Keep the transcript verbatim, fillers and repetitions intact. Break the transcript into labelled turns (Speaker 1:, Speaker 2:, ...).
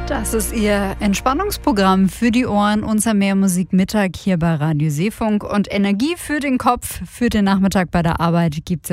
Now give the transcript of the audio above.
Speaker 1: Das ist Ihr Entspannungsprogramm für die Ohren, unser Mehrmusikmittag hier bei Radio Seefunk. Und Energie für den Kopf, für den Nachmittag bei der Arbeit gibt es